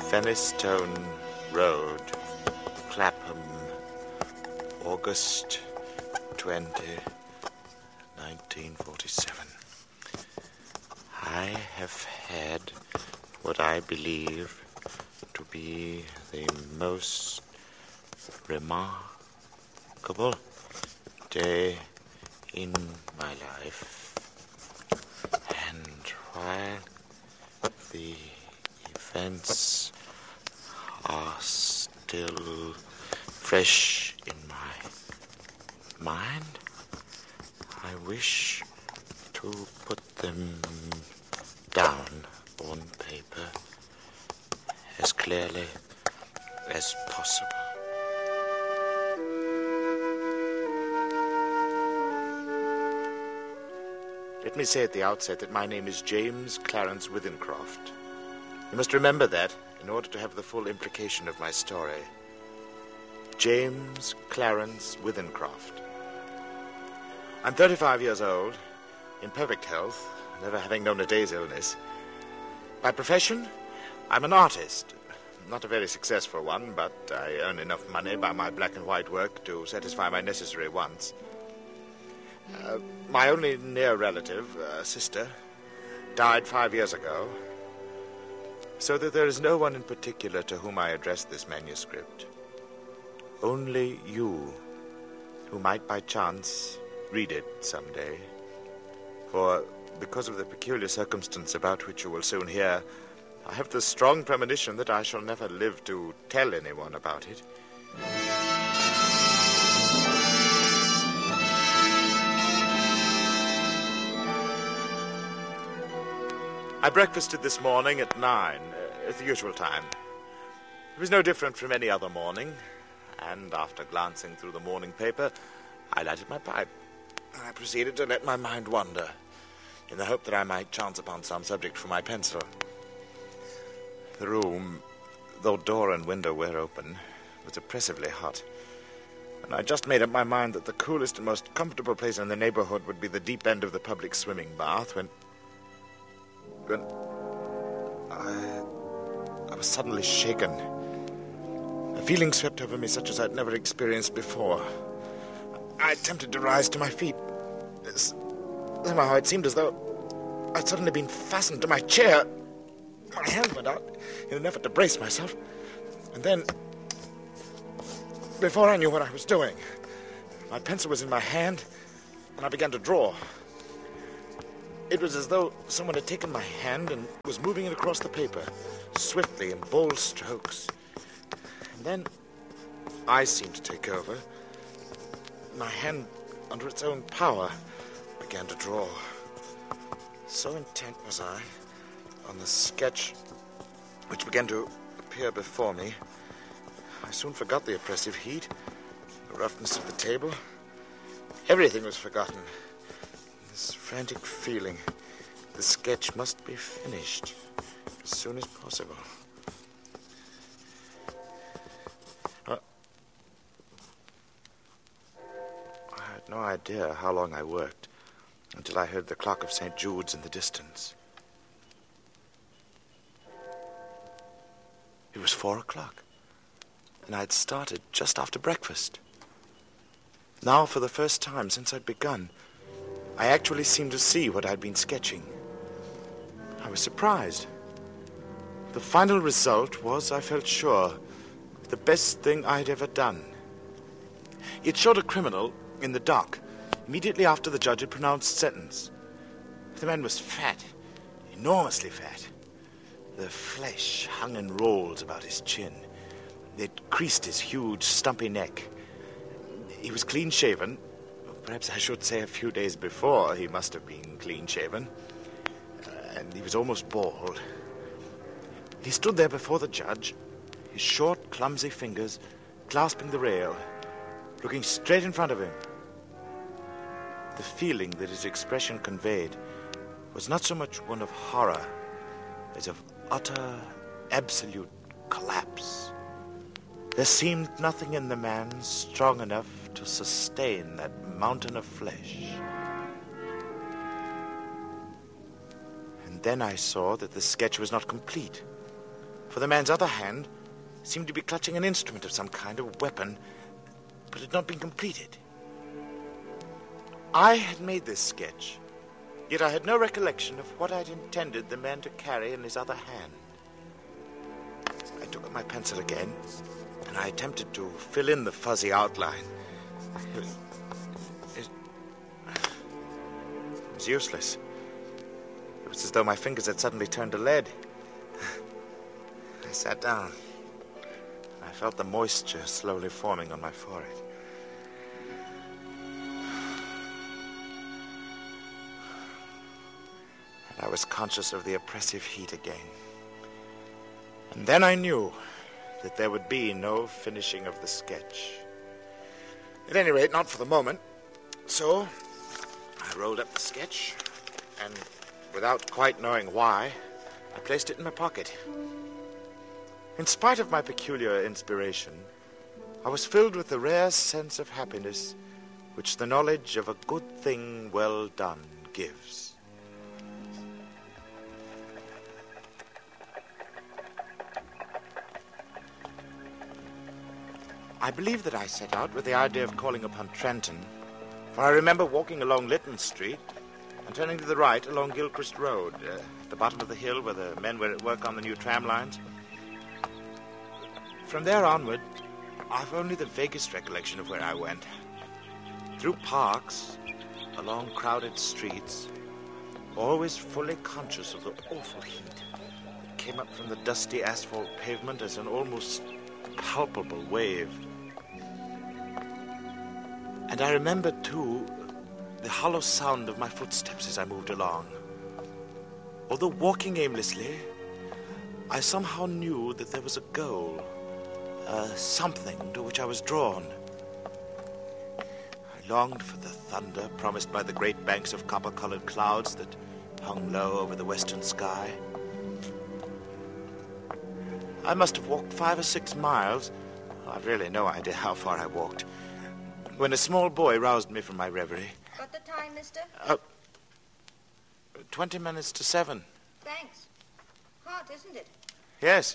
Fenistone Road, Clapham, August 20, 1947. I have had what I believe to be the most remarkable day in my life. And while the events are still fresh in my mind, I wish to put them down on paper as clearly as possible. Let me say at the outset that my name is James Clarence Withencroft. You must remember that in order to have the full implication of my story. James Clarence Withencroft. I'm 35 years old, in perfect health, never having known a day's illness. By profession, I'm an artist. Not a very successful one, but I earn enough money by my black and white work to satisfy my necessary wants. My only near relative, sister, died 5 years ago, so that there is no one in particular to whom I address this manuscript. Only you, who might by chance read it someday. For, because of the peculiar circumstance about which you will soon hear, I have the strong premonition that I shall never live to tell anyone about it. I breakfasted this morning at 9, at the usual time. It was no different from any other morning, and after glancing through the morning paper, I lighted my pipe. I proceeded to let my mind wander, in the hope that I might chance upon some subject for my pencil. The room, though door and window were open, was oppressively hot, and I just made up my mind that the coolest and most comfortable place in the neighborhood would be the deep end of the public swimming bath when I was suddenly shaken. A feeling swept over me such as I'd never experienced before. I attempted to rise to my feet. Somehow it seemed as though I'd suddenly been fastened to my chair. My hand went out in an effort to brace myself. And then, before I knew what I was doing, my pencil was in my hand, and I began to draw. It was as though someone had taken my hand and was moving it across the paper, swiftly in bold strokes. And then I seemed to take over. My hand, under its own power, began to draw. So intent was I on the sketch which began to appear before me, I soon forgot the oppressive heat, the roughness of the table. Everything was forgotten. This frantic feeling, the sketch must be finished as soon as possible. I had no idea how long I worked until I heard the clock of St. Jude's in the distance. It was 4 o'clock, and I had started just after breakfast. Now, for the first time since I'd begun, I actually seemed to see what I'd been sketching. I was surprised. The final result was, I felt sure, the best thing I'd ever done. It showed a criminal in the dock immediately after the judge had pronounced sentence. The man was fat, enormously fat. The flesh hung in rolls about his chin. It creased his huge, stumpy neck. He was clean-shaven. Perhaps I should say a few days before he must have been clean-shaven. And he was almost bald. He stood there before the judge, his short, clumsy fingers clasping the rail, looking straight in front of him. The feeling that his expression conveyed was not so much one of horror as of utter, absolute collapse. There seemed nothing in the man strong enough to sustain that mountain of flesh. And then I saw that the sketch was not complete, for for the man's other hand seemed to be clutching an instrument of some kind, a weapon, but had not been completed. I had made this sketch, yet I had no recollection of what I had intended the man to carry in his other hand. I took up my pencil again, and I attempted to fill in the fuzzy outline. It was useless. It was as though my fingers had suddenly turned to lead. I sat down. I felt the moisture slowly forming on my forehead. And I was conscious of the oppressive heat again. And then I knew that there would be no finishing of the sketch. At any rate, not for the moment. So, I rolled up the sketch, and without quite knowing why, I placed it in my pocket. In spite of my peculiar inspiration, I was filled with the rare sense of happiness which the knowledge of a good thing well done gives. I believe that I set out with the idea of calling upon Trenton, for I remember walking along Lytton Street and turning to the right along Gilchrist Road, at the bottom of the hill where the men were at work on the new tram lines. From there onward, I've only the vaguest recollection of where I went. Through parks, along crowded streets, always fully conscious of the awful heat that came up from the dusty asphalt pavement as an almost palpable wave. And I remember, too, the hollow sound of my footsteps as I moved along. Although walking aimlessly, I somehow knew that there was a goal, something to which I was drawn. I longed for the thunder promised by the great banks of copper-colored clouds that hung low over the western sky. I must have walked 5 or 6 miles. I've really no idea how far I walked, when a small boy roused me from my reverie. Got the time, mister? 20 minutes to 7. Thanks. Hot, isn't it? Yes.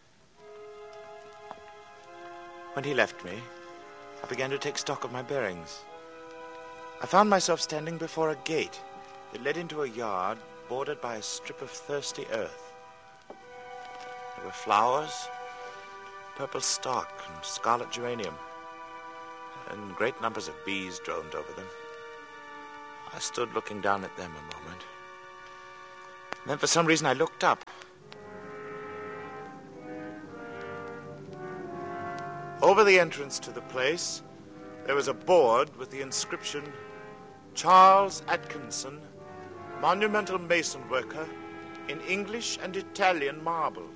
When he left me, I began to take stock of my bearings. I found myself standing before a gate that led into a yard bordered by a strip of thirsty earth. There were flowers, purple stock and scarlet geranium, and great numbers of bees droned over them. I stood looking down at them a moment. And then for some reason I looked up. Over the entrance to the place, there was a board with the inscription, Charles Atkinson, monumental mason worker, in English and Italian marbles.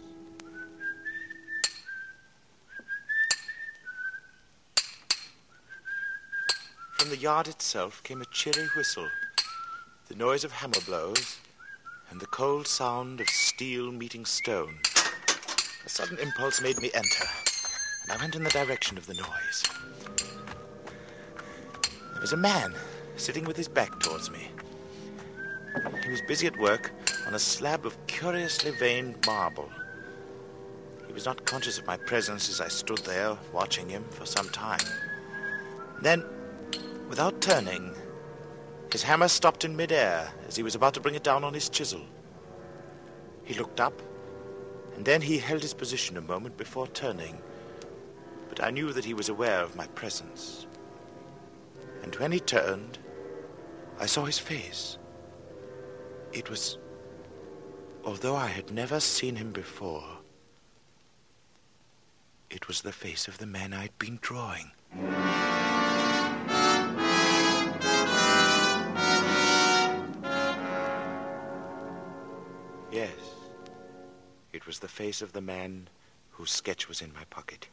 From the yard itself came a cheery whistle, the noise of hammer blows, and the cold sound of steel meeting stone. A sudden impulse made me enter, and I went in the direction of the noise. There was a man sitting with his back towards me. He was busy at work on a slab of curiously veined marble. He was not conscious of my presence as I stood there watching him for some time. Then, without turning, his hammer stopped in midair as he was about to bring it down on his chisel. He looked up, and then he held his position a moment before turning, but I knew that he was aware of my presence. And when he turned, I saw his face. It was, although I had never seen him before, it was the face of the man I'd been drawing. Yes, it was the face of the man whose sketch was in my pocket.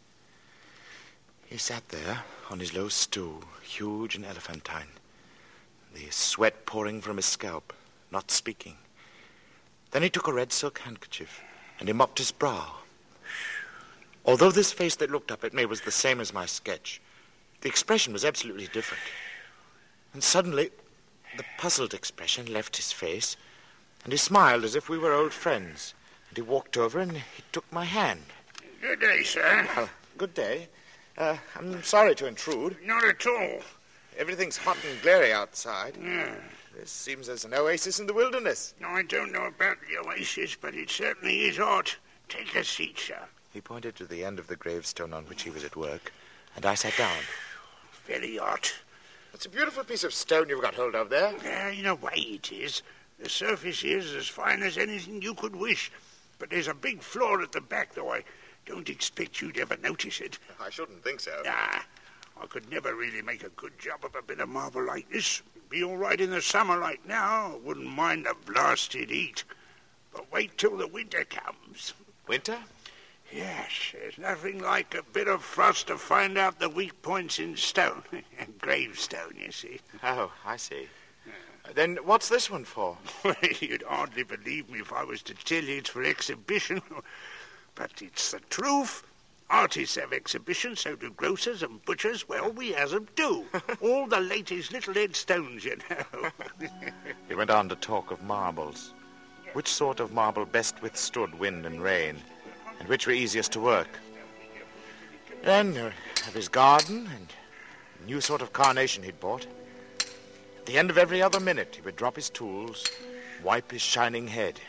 He sat there on his low stool, huge and elephantine, the sweat pouring from his scalp, not speaking. Then he took a red silk handkerchief and he mopped his brow. Although this face that looked up at me was the same as my sketch, the expression was absolutely different. And suddenly, the puzzled expression left his face, and he smiled as if we were old friends, and He walked over and he took my hand. Good day, sir. Well, good day. I'm sorry to intrude. Not at all. Everything's hot and glary outside. Yeah. This seems as an oasis in the wilderness. No, I don't know about the oasis, but it certainly is hot. Take a seat, sir. He pointed to the end of the gravestone on which he was at work, and I sat down. Very hot. It's a beautiful piece of stone you've got hold of there. Yeah, in a way it is. The surface is as fine as anything you could wish. But there's a big flaw at the back, though I don't expect you'd ever notice it. I shouldn't think so. Nah, I could never really make a good job of a bit of marble like this. It'd be all right in the summer like now. I wouldn't mind the blasted heat. But wait till the winter comes. Winter? Yes, there's nothing like a bit of frost to find out the weak points in stone. Gravestone, you see. Oh, I see. Then what's this one for? You'd hardly believe me if I was to tell you it's for exhibition. But it's the truth. Artists have exhibitions, so do grocers and butchers. Well, we as 'em do. All the latest little headstones, you know. He went on to talk of marbles. Which sort of marble best withstood wind and rain, and which were easiest to work. Then of his garden and a new sort of carnation he'd bought. At the end of every other minute, he would drop his tools, wipe his shining head.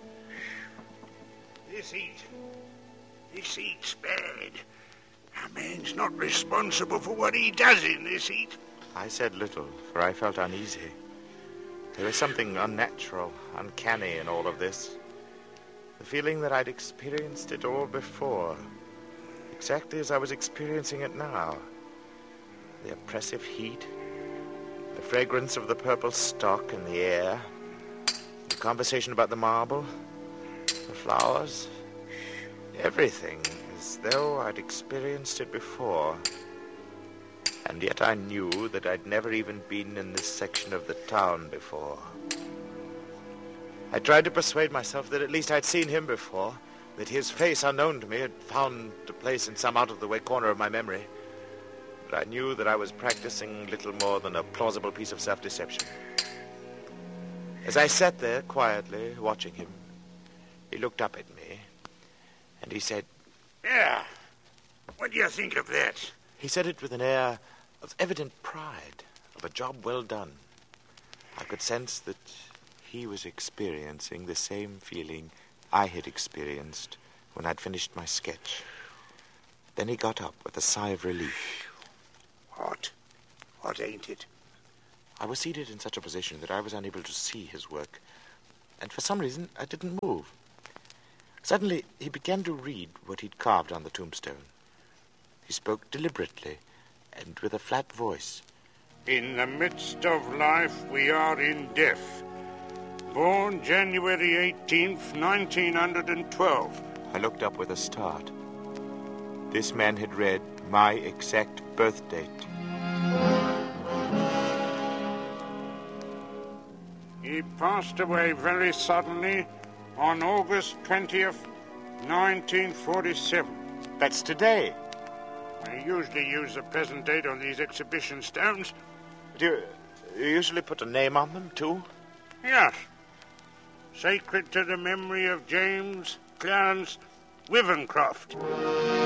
This heat's bad. A man's not responsible for what he does in this heat. I said little, for I felt uneasy. There was something unnatural, uncanny in all of this. The feeling that I'd experienced it all before, exactly as I was experiencing it now. The oppressive heat, the fragrance of the purple stock in the air, the conversation about the marble, the flowers, everything as though I'd experienced it before. And yet I knew that I'd never even been in this section of the town before. I tried to persuade myself that at least I'd seen him before, that his face, unknown to me, had found a place in some out-of-the-way corner of my memory. But I knew that I was practicing little more than a plausible piece of self-deception. As I sat there quietly watching him, he looked up at me, and he said, Yeah, what do you think of that? He said it with an air of evident pride, of a job well done. I could sense that he was experiencing the same feeling I had experienced when I'd finished my sketch. Then he got up with a sigh of relief. Hot, ain't it? I was seated in such a position that I was unable to see his work, and for some reason I didn't move. Suddenly he began to read what he'd carved on the tombstone. He spoke deliberately and with a flat voice. In the midst of life we are in death. Born January 18th, 1912. I looked up with a start. This man had read my exact birth date. He passed away very suddenly on August 20th, 1947. That's today. I usually use the present date on these exhibition stones. Do you usually put a name on them, too? Yes. Sacred to the memory of James Clarence Wivencroft.